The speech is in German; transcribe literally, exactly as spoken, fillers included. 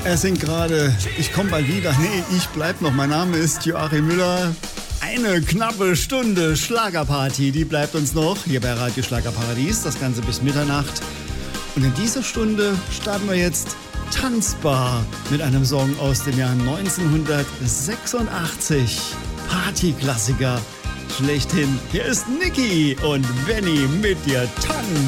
Er singt gerade Ich komm bald wieder. Nee, ich bleib noch. Mein Name ist Joachim Müller. Eine knappe Stunde Schlagerparty, die bleibt uns noch hier bei Radio Schlagerparadies. Das Ganze bis Mitternacht. Und in dieser Stunde starten wir jetzt tanzbar mit einem Song aus dem Jahr neunzehnhundertsechsundachtzig. Partyklassiker schlechthin. Hier ist Niki und Benny mit dir tanzen.